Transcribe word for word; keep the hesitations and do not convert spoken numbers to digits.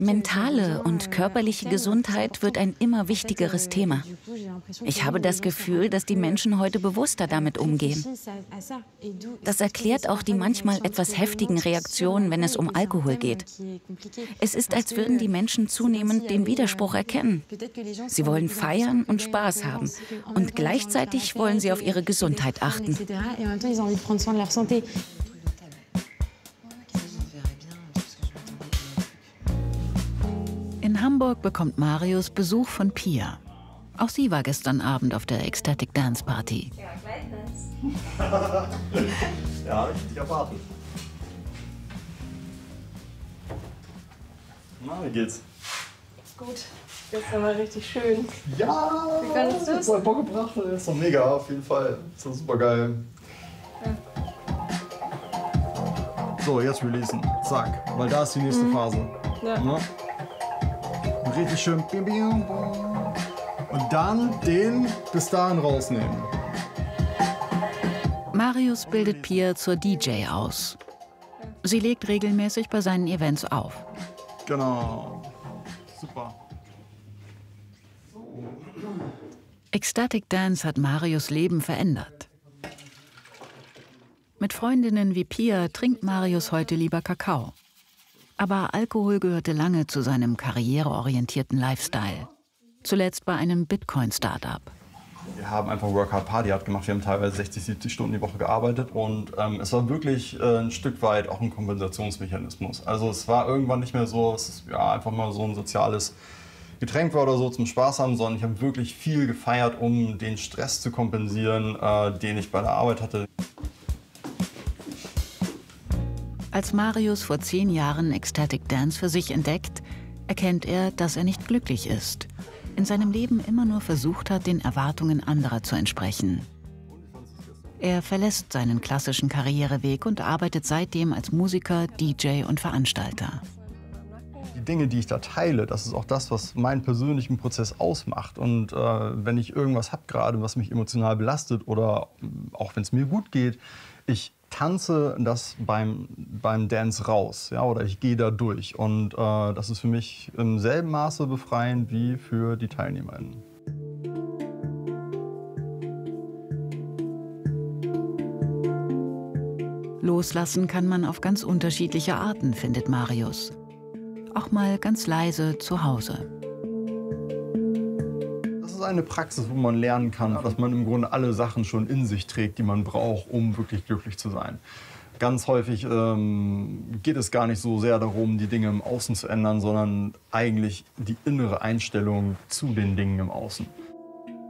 Mentale und körperliche Gesundheit wird ein immer wichtigeres Thema. Ich habe das Gefühl, dass die Menschen heute bewusster damit umgehen. Das erklärt auch die manchmal etwas heftigen Reaktionen, wenn es um Alkohol geht. Es ist, als würden die Menschen zunehmend den Widerspruch erkennen. Sie wollen feiern und Spaß haben und gleichzeitig wollen sie auf ihre Gesundheit achten. In Hamburg bekommt Marius Besuch von Pia. Auch sie war gestern Abend auf der Ecstatic Dance Party. Ja, ich erwarte. Na, wie geht's? Gut. Gestern war richtig schön. Ja! Wie fandest du es? Voll Bock gebracht. Das ist doch mega, auf jeden Fall. Das ist super geil. Ja. So, jetzt releasen. Zack. Weil da ist die nächste mhm. Phase. Ja. Ne? Richtig schön. Und dann den bis dahin rausnehmen. Marius bildet Pia zur D J aus. Sie legt regelmäßig bei seinen Events auf. Genau. Super. Ecstatic Dance hat Marius' Leben verändert. Mit Freundinnen wie Pia trinkt Marius heute lieber Kakao. Aber Alkohol gehörte lange zu seinem karriereorientierten Lifestyle. Zuletzt bei einem Bitcoin-Startup. Wir haben einfach Work Hard Party Hard gemacht. Wir haben teilweise sechzig, siebzig Stunden die Woche gearbeitet. Und ähm, es war wirklich äh, ein Stück weit auch ein Kompensationsmechanismus. Also es war irgendwann nicht mehr so, dass es ja, einfach mal so ein soziales Getränk war oder so zum Spaß haben, sondern ich habe wirklich viel gefeiert, um den Stress zu kompensieren, äh, den ich bei der Arbeit hatte. Als Marius vor zehn Jahren Ecstatic Dance für sich entdeckt, erkennt er, dass er nicht glücklich ist. In seinem Leben immer nur versucht hat, den Erwartungen anderer zu entsprechen. Er verlässt seinen klassischen Karriereweg und arbeitet seitdem als Musiker, D J und Veranstalter. Die Dinge, die ich da teile, das ist auch das, was meinen persönlichen Prozess ausmacht. Und äh, wenn ich irgendwas habe gerade, was mich emotional belastet oder auch wenn es mir gut geht, ich tanze das beim, beim Dance raus, ja, oder ich gehe da durch. Und äh, das ist für mich im selben Maße befreiend wie für die TeilnehmerInnen. Loslassen kann man auf ganz unterschiedliche Arten, findet Marius. Auch mal ganz leise zu Hause. Das ist eine Praxis, wo man lernen kann, dass man im Grunde alle Sachen schon in sich trägt, die man braucht, um wirklich glücklich zu sein. Ganz häufig ähm, geht es gar nicht so sehr darum, die Dinge im Außen zu ändern, sondern eigentlich die innere Einstellung zu den Dingen im Außen.